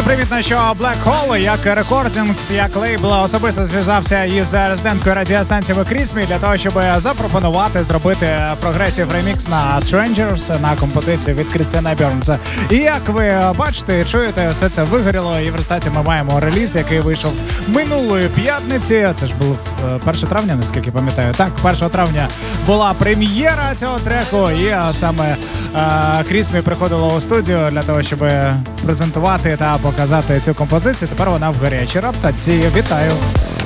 примітно, що Black Hole, як Recordings, як лейбл, особисто зв'язався із резиденткою радіостанції Крісмі для того, щоб запропонувати зробити прогресів ремікс на Strangers, на композицію від Крістіана Бьорнса. І як ви бачите і чуєте, все це вигоріло, і в результаті ми маємо реліз, який вийшов минулої п'ятниці. Це ж був 1 травня, наскільки пам'ятаю. Так, 1 травня була прем'єра цього треку, і саме Крісмі приходила у студію для того, щоб презентувати та показати цю композицію. Тепер вона в гарячій ротації. Вітаю!